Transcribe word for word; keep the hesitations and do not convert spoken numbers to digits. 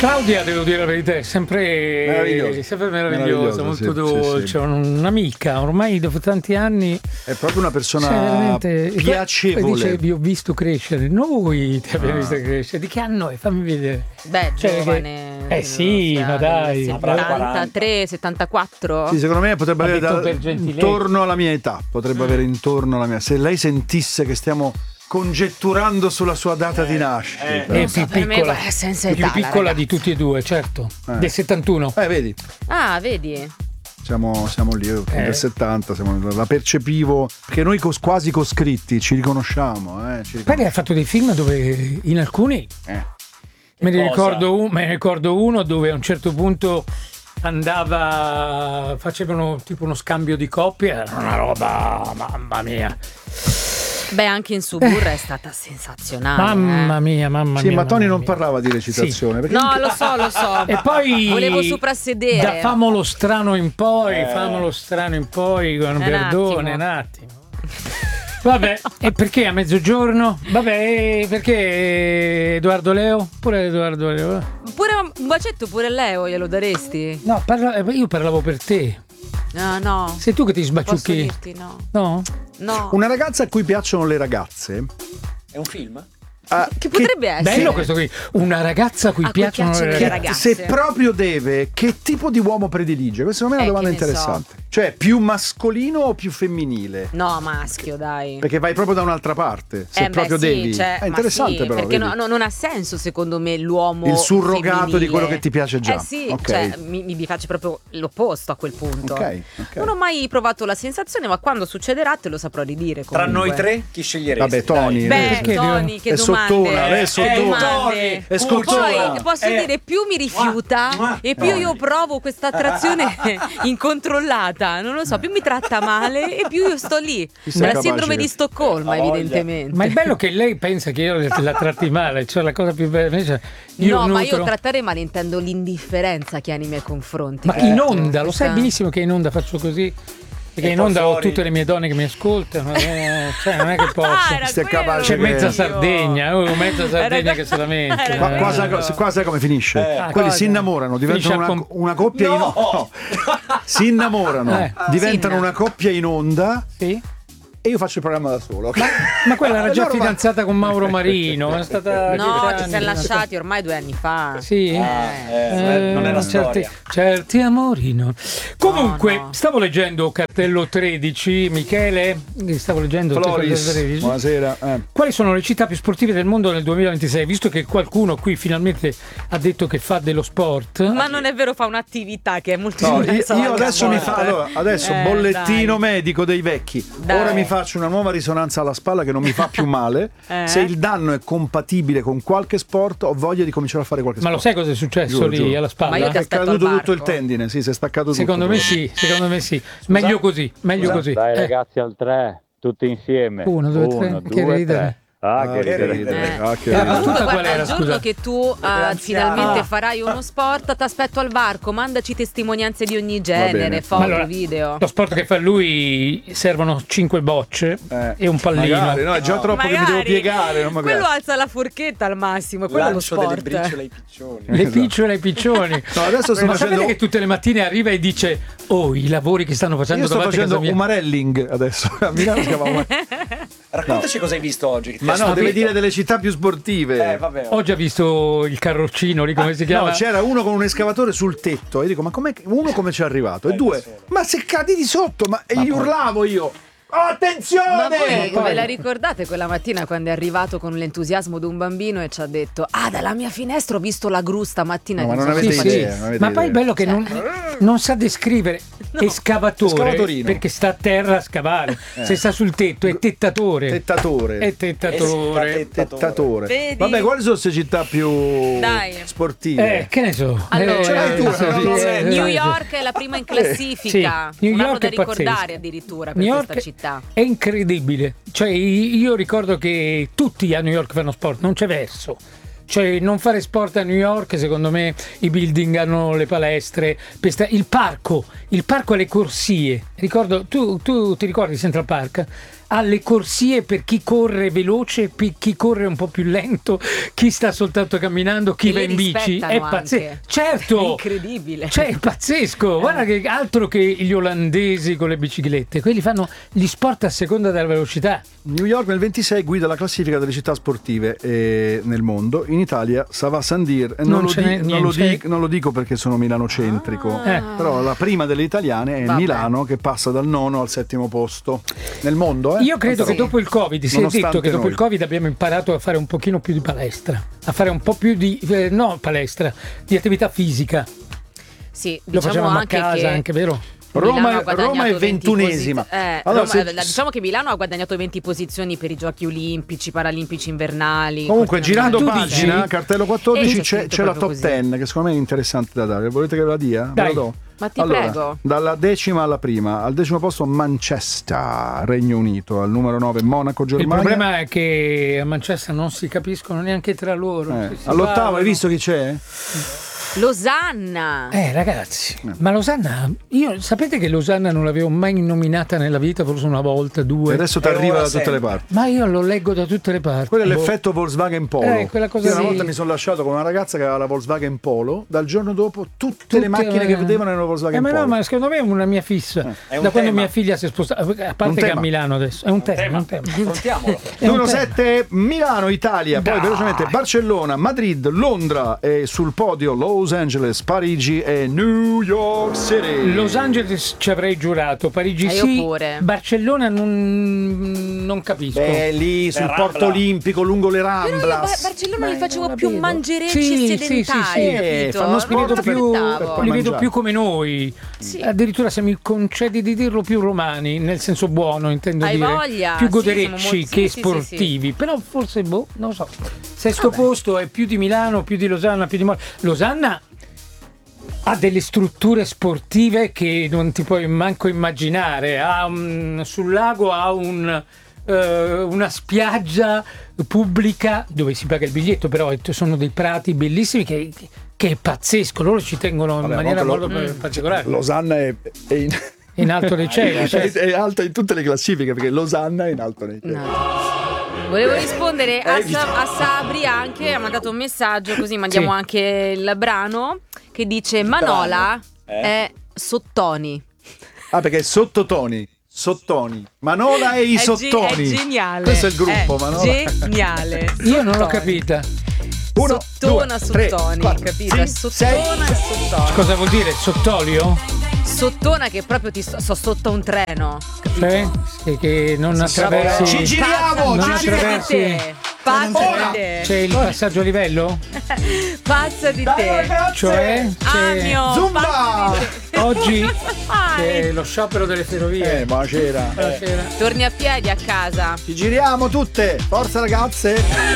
Claudia, devo dire la verità, è sempre meravigliosa, sempre meravigliosa, molto sì, dolce, sì, sì. Un'amica, ormai dopo tanti anni è proprio una persona cioè, veramente piacevole. Poi dice, vi ho visto crescere, noi ti abbiamo Ah. visto crescere. Di che anno è? Fammi vedere. Beh, Cioè, giovane. che- eh sì, ma dai. settantatré, settantaquattro Sì, secondo me potrebbe Ha avere detto da- per gentilezza. intorno alla mia età, potrebbe avere intorno alla mia. Se lei sentisse che stiamo congetturando sulla sua data di nascita. È Eh, più per me piccola, è senza più età, la piccola ragazza. di tutti e due, certo. Eh. Del settantuno. eh, vedi, Ah, vedi? siamo, siamo lì, io Eh. del settanta, siamo, la percepivo, perché noi cos- quasi coscritti ci riconosciamo. Eh, ci Poi lei ha fatto dei film dove in alcuni Eh. me ne, cosa? ricordo un- me ne ricordo uno dove a un certo punto andava, facevano tipo uno scambio di coppie, era una roba, mamma mia, Beh, anche in Suburra è stata sensazionale. mamma eh. mia, mamma Sì, mia. ma Tony mamma non mia. parlava di recitazione. perché No, anche- lo so, lo so. E poi Volevo soprassedere. da famolo strano in poi, Eh. famolo strano in poi, con Un perdone, attimo. un attimo. Vabbè, e perché a mezzogiorno? Vabbè, perché Edoardo Leo? Pure Edoardo Leo. Pure un bacetto pure Leo glielo daresti? No, parla- io parlavo per te. No, no. Sei tu che ti Posso sbaciucchi? dirti no. No? No. Una ragazza a cui piacciono le ragazze. È un film? ah, Che potrebbe essere? Bello questo qui. Una ragazza a cui A cui piacciono, piacciono le le ragazze. ragazze. Se proprio deve, che tipo di uomo predilige? Questa secondo me è una Eh, domanda che ne so. interessante. Cioè, più mascolino o più femminile? No, maschio, dai. Perché vai proprio da un'altra parte. Se Eh, beh, proprio sì, devi. cioè, è ma interessante, sì, però. perché vedi? no- no- non ha senso secondo me l'uomo Il surrogato femminile. di quello che ti piace già. Eh sì, Ok. cioè mi, mi piace proprio l'opposto a quel punto. Ok, ok. Non ho mai provato la sensazione, ma quando succederà te lo saprò ridire Tra comunque. noi tre, chi sceglieresti? Vabbè, Tony. Dai. Beh, Perché Tony, che è domande. sottona, lei è Che sottona. domande. È scottona. Poi posso Eh. dire, più mi rifiuta Mua, mua. e più io provo questa attrazione incontrollata. Non lo so, più mi tratta male e più io sto lì. Chissà È la capace sindrome che- di Stoccolma, Ha voglia. evidentemente. Ma è bello che lei pensa che io la tratti male, cioè la cosa più bella. Invece io no, ma io nutro- trattare male intendo l'indifferenza che ha nei miei confronti. Ma in onda, lo sai Questa- benissimo che in onda faccio così. Perché E in poi onda ho fuori. tutte le mie donne che mi ascoltano, eh, cioè non è che posso. Ah, era Stai quello capace C'è che- mezza io. Sardegna, oh, mezza Sardegna Era- che se lamenta. era Qua, quello. qua, sai, qua sai come finisce? Eh. Ah, Quelli cosa? si innamorano, diventano Finisce una, a com- una coppia in No! onda. Si innamorano, Eh. diventano Sinna. una coppia in onda Sì? e io faccio il programma da solo. ok? Ma quella era già Allora, ma- fidanzata con Mauro Marino, è stata No, dieci ci anni. siamo lasciati ormai due anni fa. Sì? Ah, eh, non è una certi, storia. certi amori no. Comunque, No, no. stavo leggendo cartello tredici, Michele, stavo leggendo cartello Floris, tredici. buonasera. Eh. Quali sono le città più sportive del mondo nel duemilaventisei? Visto che qualcuno qui finalmente ha detto che fa dello sport. Ma non è vero, fa un'attività che è molto No, io, diversa io dalla adesso mi sport. fa allora, adesso Eh, bollettino dai. medico dei vecchi. Dai. Ora mi faccio una nuova risonanza alla spalla che non mi fa più male. Eh? Se il danno è compatibile con qualche sport, ho voglia di cominciare a fare qualche Ma lo sport. sai cosa è successo Giuro, lì giuro. alla spalla? Ma io ti È aspetto caduto al tutto il varco. tendine, sì, si è staccato Secondo tutto. me sì, secondo me sì. Meglio così, meglio così. Dai Eh, ragazzi al tre, tutti insieme. Uno, due, tre, Uno, che due, ridere. tre. Ah, Ah, che che ridere. ridere. Eh. Ah, che Eh, ridere. ma Comunque, tutta qual guarda, era, il giorno scusa? che tu eh, anziano. finalmente Ah. farai uno sport, ti aspetto al varco, mandaci testimonianze di ogni bene. genere, foto, Ma allora, video. lo sport che fa lui servono cinque bocce Eh, e un pallino. Magari, no, è già troppo che mi devo Magari. piegare. Non mi Quello piace. alza la forchetta al massimo, quello è lo Lancio delle sport. briciole ai piccioni. Le picciole ai piccioni. No, adesso sto Ma facendo, sapete che tutte le mattine arriva e dice: oh, i lavori che stanno facendo io sto davanti a facendo casa mia. umarelling adesso. A Milano si chiama umare- Raccontaci cosa hai visto oggi. che ti Ma ha no, deve stupito. dire delle città più sportive. Eh, vabbè. Ho già visto il carroccino lì, come si chiama? No, c'era uno con un escavatore sul tetto e dico: ma com'è che- uno come ci è arrivato? E Eh, due, da solo. ma se cadi di sotto, ma e gli urlavo io. Oh, Ma attenzione! voi poi- ve la ricordate quella mattina quando è arrivato con l'entusiasmo di un bambino e ci ha detto: ah, dalla mia finestra ho visto la gru stamattina. No, ma non so avete Sì, cosa sì. idea, non avete Ma poi è idea. bello che non, non sa descrivere escavatore Escavatorino. perché sta a terra a scavare. Se sta sul tetto è tettatore. Tettatore. È tettatore. Esca- Tettatore. Vedi? Vabbè, quali sono queste città più Dai. sportive? Eh, che ne so. Allora, Eh, ce l'hai tu, sì, no, no, sì, eh, New sì. York è la prima in classifica. Sì, New Un anno York da è ricordare pazzesca. addirittura per New questa York città. è incredibile. Cioè, io ricordo che tutti a New York fanno sport, non c'è verso. Cioè, non fare sport a New York, secondo me, i building hanno le palestre, pesta- il parco, il parco ha le corsie. Ricordo, tu, tu ti ricordi Central Park? ha le corsie per chi corre veloce, per chi corre un po' più lento, chi sta soltanto camminando, chi E va li in bici. È rispettano pazzesco. anche. Certo. È incredibile. Cioè, è pazzesco. Guarda che altro che gli olandesi con le biciclette. Quelli fanno gli sport a seconda della velocità. New York nel ventisei guida la classifica delle città sportive eh, nel mondo. In Italia Sava Sandir, e non, Non lo, ce n'è di- non, lo niente. dic- non lo dico perché sono milanocentrico, Ah. Eh. però la prima delle italiane è Vabbè. Milano, che passa dal nono al settimo posto nel mondo. Eh? Io credo Sì. che dopo il Covid, si è Nonostante detto che dopo noi. il Covid abbiamo imparato a fare un pochino più di palestra, a fare un po' più di, eh, no palestra, di attività fisica. Sì, Lo diciamo facevamo a anche casa, che anche vero? Milano Roma, ha guadagnato Roma è venti ventunesima. posi- eh, Allora, Roma- se- diciamo che Milano ha guadagnato venti posizioni per i giochi olimpici, paralimpici invernali. Comunque, girando Tu pagina, dici? cartello quattordici, Eh, c'è, c'è c'è la top proprio così. dieci, che secondo me è interessante da dare. Volete che ve la dia? Ve la Dai. do? Ma ti Allora, prego. dalla decima alla prima, al decimo posto Manchester, Regno Unito, al numero nove Monaco, Il Germania. problema è che a Manchester non si capiscono neanche tra loro. Eh, Ci si all'ottavo parlano. hai visto chi c'è? Losanna. Eh ragazzi, ma Losanna, io sapete che Losanna non l'avevo mai nominata nella vita, forse una volta, E due. adesso ti E arriva ora da tutte sempre. le parti. Ma io lo leggo da tutte le parti. Quello è Boh. l'effetto Volkswagen Polo. Eh, quella cosa Io una lì. volta mi sono lasciato con una ragazza che aveva la Volkswagen Polo, dal giorno dopo tutte, Tutte le macchine le- che vedevano erano Eh, Volkswagen ma Polo. no, ma secondo me è una mia fissa. È un Da quando tema. mia figlia si è spostata, a Un parte che è a tema. Milano adesso, è un tema. tema. Un tema. Affrontiamolo. È un Numero tema. sette Milano, Italia, poi Dai. velocemente Barcellona, Madrid, Londra e sul podio Los Angeles, Parigi e New York City. Los Angeles ci avrei giurato, Parigi Eh, io sì, pure. Barcellona non, non capisco. Beh, lì sul Rambla. Porto Olimpico, lungo le Però io Ba- Ramblas. Barcellona li facevo non più capito. mangerecci Sì, e sì, sedentari, sì, sì. Eh, capito? fanno Non sport Li vedo, mi per- più, aspettavo. li vedo mangiare. più come noi. Sì. Addirittura, se mi concedi di dirlo, più romani, nel senso buono, intendo Hai dire. voglia, Più sì, goderecci siamo molto- che sì, sì, sportivi. Però forse, boh, non lo so. Sesto posto è più di Milano, più di Losanna, più di Mo- Losanna ha delle strutture sportive che non ti puoi manco immaginare. Ha un- sul lago ha un, eh, una spiaggia pubblica dove si paga il biglietto, però sono dei prati bellissimi che, che è pazzesco. Loro ci tengono in Vabbè, maniera molto comunque particolare. Losanna è, è in, In alto dei cieli, cioè. è, è alta in tutte le classifiche perché Losanna è in alto nei cieli. No. Volevo rispondere a, Hai visto? Sa- a Sabri anche, ha mandato un messaggio, così mandiamo Sì. anche il brano, che dice Manola Eh? è sottoni. Ah, perché è sottotoni. Sottoni. Manola e i È ge- sottoni. È geniale. Questo è il gruppo, è Manola. Geniale. Io non l'ho Sottoni. capita. Uno, Sottona, due, tre, sottoni, quattro, capito? cinque, Sottona e sottoni. Cosa vuol dire? Sottolio? Sottona che proprio ti sto, sto sotto a un treno. Cioè, che, che non attraversi. Ci giriamo, non ci Pazza di attraversi. te. Pazza di te. C'è il passaggio a livello? Pazza di te. Cioè, c'è- Amio. Zumba! pazza di te. oggi Fai. c'è lo sciopero delle ferrovie. Eh, ma c'era. Buonasera. Torni a piedi a casa. Ci giriamo tutte. Forza ragazze.